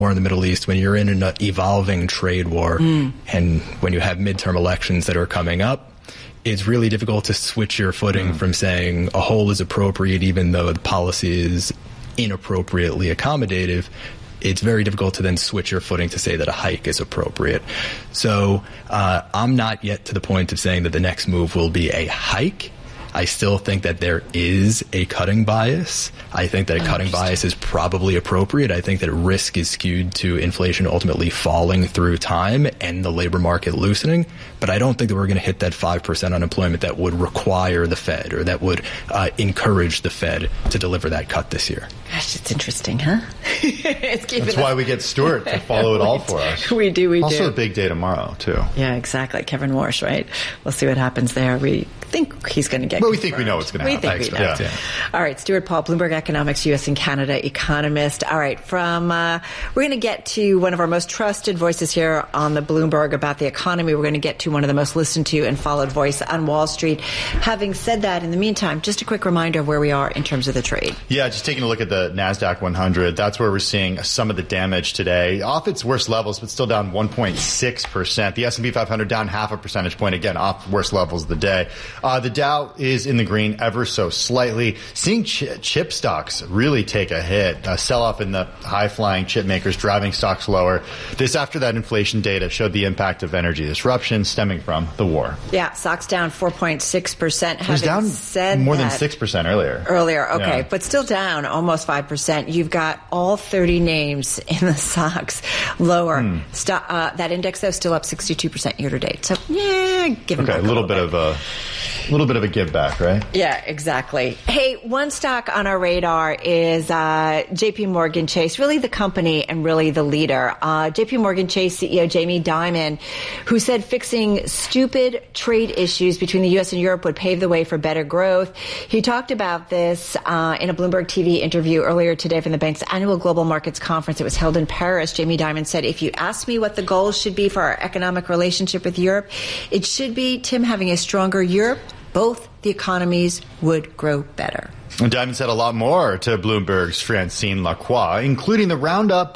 in the Middle East, when you're in an evolving trade war, and when you have midterm elections that are coming up, it's really difficult to switch your footing from saying a hole is appropriate even though the policy is inappropriately accommodative. It's very difficult to then switch your footing to say that a hike is appropriate. So I'm not yet to the point of saying that the next move will be a hike. I still think that there is a cutting bias. I think that a cutting bias is probably appropriate. I think that risk is skewed to inflation ultimately falling through time and the labor market loosening. But I don't think that we're going to hit that 5% unemployment that would require the Fed or that would encourage the Fed to deliver that cut this year. Gosh, it's interesting, huh? That's why we get Stuart to follow it all for us. We do. Also a big day tomorrow, too. Yeah, exactly. Kevin Warsh, right? We'll see what happens there. We think he's going to get Well, we think we know what's going to happen. We think we know. Yeah. All right, Stuart Paul, Bloomberg Economics, U.S. and Canada economist. All right, we're going to get to one of our most trusted voices here on the Bloomberg about the economy. We're going to get to one of the most listened to and followed voice on Wall Street. Having said that, in the meantime, just a quick reminder of where we are in terms of the trade. Yeah, just taking a look at the NASDAQ 100. That's where we're seeing some of the damage today. Off its worst levels, but still down 1.6%. The S&P 500 down half a percentage point. Again, off worst levels of the day. The Dow is in the green ever so slightly. Seeing chip stocks really take a hit. A sell-off in the high-flying chip makers driving stocks lower. This after that inflation data showed the impact of energy disruption stemming from the war. Yeah, stocks down 4.6%. It was down more than 6% earlier. Okay, yeah. But still down almost 5%. You've got all 30 names in the stocks lower. That index, though, still up 62% year to date. So, yeah, giving back a little bit of a give back, right? Yeah, exactly. Hey, one stock on our radar is JP Morgan Chase, really the company and really the leader. JP Morgan Chase CEO Jamie Dimon, who said fixing stupid trade issues between the U.S. and Europe would pave the way for better growth. He talked about this in a Bloomberg TV interview earlier today from the bank's annual Global Markets Conference. It was held in Paris. Jamie Dimon said, if you ask me what the goals should be for our economic relationship with Europe, it should be, Tim, having a stronger Europe. Both the economies would grow better. And Dimon said a lot more to Bloomberg's Francine Lacroix, including the run-up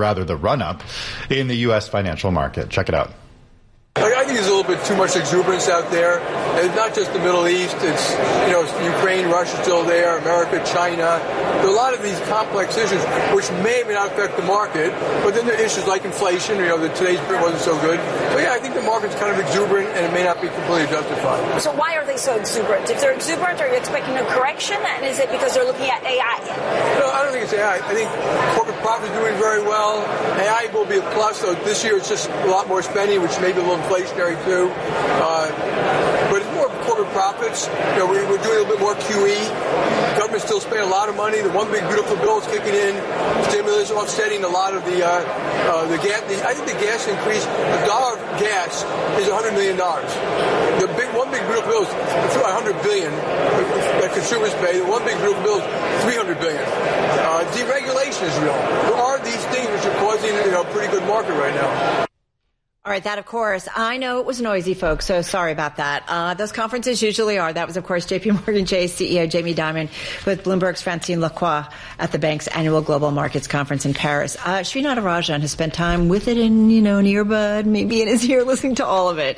in the U.S. financial market. Check it out. I think there's a little bit too much exuberance out there. And it's not just the Middle East. It's, Ukraine, Russia still there, America, China. There are a lot of these complex issues which may or may not affect the market. But then there are issues like inflation. Today's print wasn't so good. So, yeah, I think the market's kind of exuberant and it may not be completely justified. So why are they so exuberant? If they're exuberant, are you expecting a correction? And is it because they're looking at AI? No, I don't think it's AI. I think corporate profit is doing very well. AI will be a plus. So this year it's just a lot more spending, which may be a little inflationary too. But it's more corporate profits. We're doing a little bit more QE. Government's still spending a lot of money. The one big beautiful bill is kicking in. Stimulus offsetting a lot of the gas. I think the gas increase, $1 of gas is $100 million. The one big beautiful bill is $100 billion that consumers pay. The one big beautiful bill is $300 billion. Deregulation is real. There are these things which are causing a pretty good market right now. All right, that, of course, I know it was noisy, folks, so sorry about that. Those conferences usually are. That was, of course, JP Morgan Chase CEO Jamie Dimon with Bloomberg's Francine Lacroix at the bank's annual Global Markets Conference in Paris. Sri Natarajan has spent time with it in, an earbud, maybe in his ear, listening to all of it.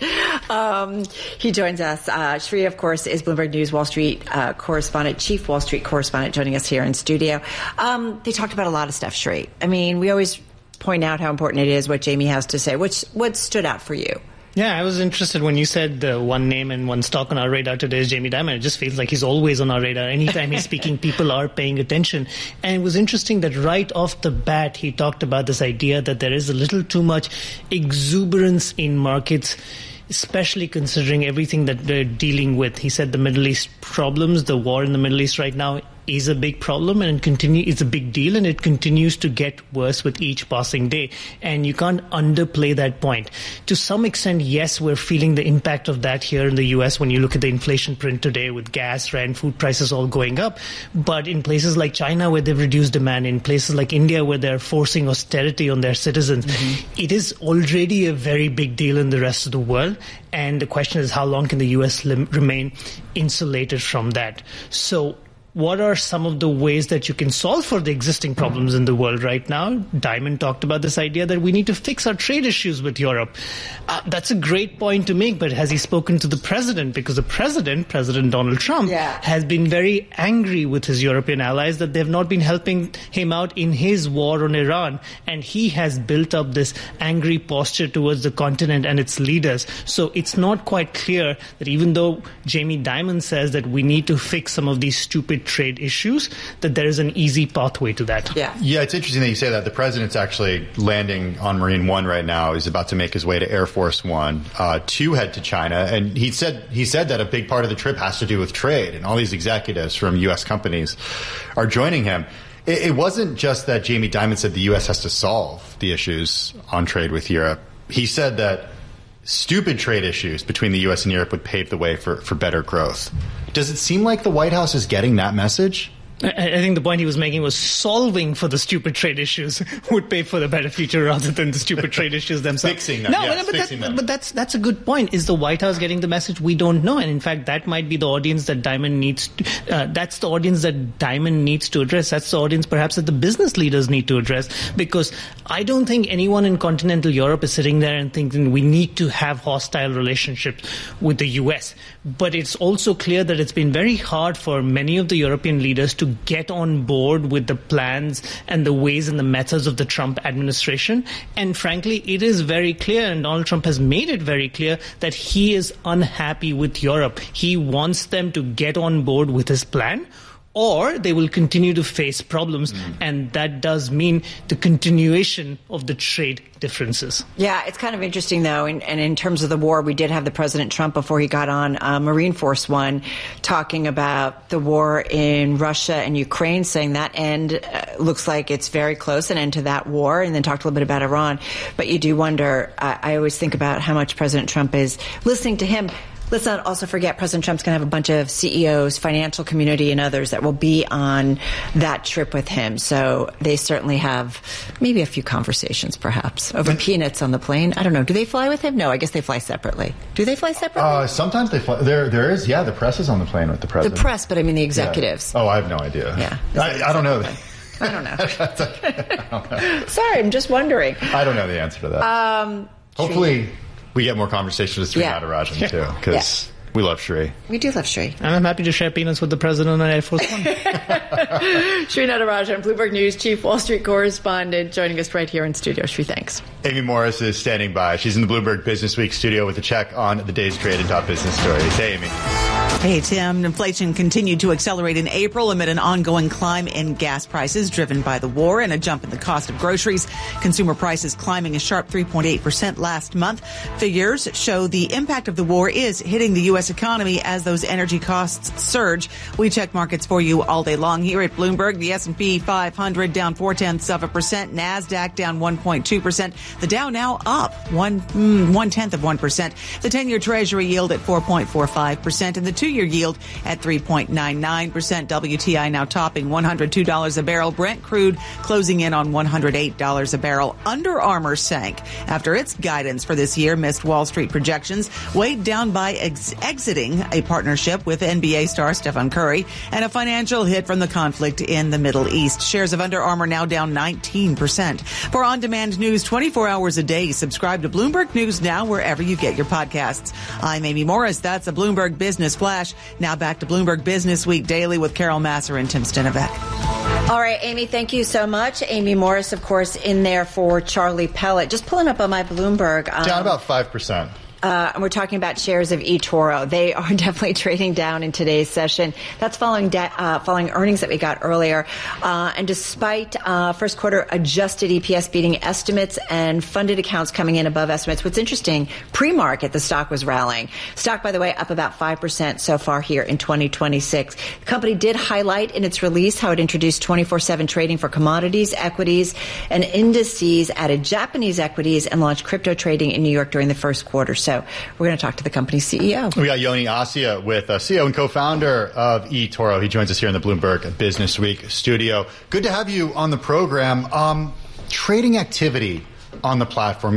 He joins us. Sri, of course, is Bloomberg News Wall Street correspondent, chief Wall Street correspondent, joining us here in studio. They talked about a lot of stuff, Sri. I mean, we always point out how important it is what Jamie has to say. What stood out for you? Yeah, I was interested when you said the one name and one stock on our radar today is Jamie Dimon. It just feels like he's always on our radar. Anytime he's speaking, people are paying attention. And it was interesting that right off the bat, he talked about this idea that there is a little too much exuberance in markets, especially considering everything that they're dealing with. He said the Middle East problems, the war in the Middle East right now is a big problem and it's a big deal, and it continues to get worse with each passing day. And you can't underplay that point. To some extent, yes, we're feeling the impact of that here in the U.S. when you look at the inflation print today with gas, rent, food prices all going up. But in places like China where they've reduced demand, in places like India where they're forcing austerity on their citizens, it is already a very big deal in the rest of the world. And the question is, how long can the U.S. remain insulated from that? So what are some of the ways that you can solve for the existing problems in the world right now? Diamond talked about this idea that we need to fix our trade issues with Europe. That's a great point to make, but has he spoken to the president? Because the President Donald Trump, has been very angry with his European allies that they have not been helping him out in his war on Iran. And he has built up this angry posture towards the continent and its leaders. So it's not quite clear that even though Jamie Dimon says that we need to fix some of these stupid trade issues, that there is an easy pathway to that. Yeah, it's interesting that you say that. The president's actually landing on Marine One right now. He's about to make his way to Air Force One to head to China. And he said that a big part of the trip has to do with trade, and all these executives from U.S. companies are joining him. It wasn't just that Jamie Dimon said the U.S. has to solve the issues on trade with Europe. He said that stupid trade issues between the U.S. and Europe would pave the way for better growth. Does it seem like the White House is getting that message? I think the point he was making was solving for the stupid trade issues would pay for the better future rather than the stupid trade issues themselves. Fixing them. But that's a good point. Is the White House getting the message? We don't know. And in fact, that might be the audience that Dimon needs. That's the audience that Dimon needs to address. That's the audience perhaps that the business leaders need to address. Because I don't think anyone in continental Europe is sitting there and thinking we need to have hostile relationships with the U.S. But it's also clear that it's been very hard for many of the European leaders to get on board with the plans and the ways and the methods of the Trump administration. And frankly, it is very clear, and Donald Trump has made it very clear, that he is unhappy with Europe. He wants them to get on board with his plan, or they will continue to face problems. And that does mean the continuation of the trade differences. Yeah, it's kind of interesting, though. And in terms of the war, we did have the President Trump, before he got on Marine Force One, talking about the war in Russia and Ukraine, saying that end looks like it's very close, an end to that war, and then talked a little bit about Iran. But you do wonder, I always think about how much President Trump is listening to him. Let's not also forget President Trump's going to have a bunch of CEOs, financial community, and others that will be on that trip with him. So they certainly have maybe a few conversations, perhaps, over peanuts on the plane. I don't know. Do they fly with him? No, I guess they fly separately. Do they fly separately? Sometimes they fly. There is, the press is on the plane with the president. The press, but I mean the executives. Yeah. Oh, I have no idea. Yeah. I don't know. I don't know. Sorry, I'm just wondering. I don't know the answer to that. Hopefully we get more conversations with Sri Natarajan, too, because we love Sri. We do love Sri. And I'm happy to share peanuts with the president on Air Force One. Sri Natarajan, Bloomberg News chief Wall Street correspondent, joining us right here in studio. Sri, thanks. Amy Morris is standing by. She's in the Bloomberg Business Week studio with a check on the day's trade and top business stories. Hey, Amy. Hey, Tim. Inflation continued to accelerate in April amid an ongoing climb in gas prices driven by the war and a jump in the cost of groceries. Consumer prices climbing a sharp 3.8% last month. Figures show the impact of the war is hitting the U.S. economy as those energy costs surge. We check markets for you all day long here at Bloomberg. The S&P 500 down 0.4%. NASDAQ down 1.2%. The Dow now up 0.1%. The 10-year Treasury yield at 4.45%, and the 2-year yield at 3.99%. WTI now topping $102 a barrel. Brent crude closing in on $108 a barrel. Under Armour sank after its guidance for this year missed Wall Street projections, weighed down by exiting a partnership with NBA star Stephen Curry and a financial hit from the conflict in the Middle East. Shares of Under Armour now down 19%. For on-demand news 24 hours a day, subscribe to Bloomberg News Now wherever you get your podcasts. I'm Amy Morris. That's a Bloomberg Business Flash. Now back to Bloomberg Business Week Daily with Carol Masser and Tim Stinovec. All right, Amy, thank you so much. Amy Morris, of course, in there for Charlie Pellet. Just pulling up on my Bloomberg. Down about 5%. And we're talking about shares of eToro. They are definitely trading down in today's session. That's following earnings that we got earlier. And despite first quarter adjusted EPS beating estimates and funded accounts coming in above estimates, what's interesting, pre-market, the stock was rallying. Stock, by the way, up about 5% so far here in 2026. The company did highlight in its release how it introduced 24/7 trading for commodities, equities, and indices, added Japanese equities, and launched crypto trading in New York during the first quarter. So we're going to talk to the company's CEO. We got Yoni Assia with CEO and co-founder of eToro. He joins us here in the Bloomberg Business Week studio. Good to have you on the program. Trading activity on the platform.